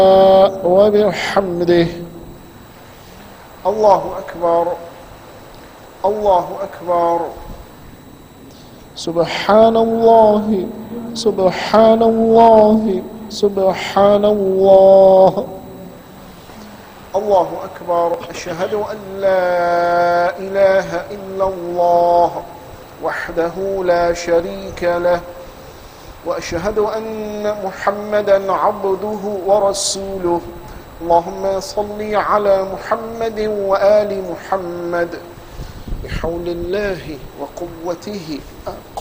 وبحمده. الله أكبر، الله أكبر. سبحان الله، سبحان الله، سبحان الله. الله أكبر. أشهد أن لا إله إلا الله وحده لا شريك له، وأشهد أن محمدا عبده ورسوله. اللهم صل على محمد وآل محمد بحول الله وقوته.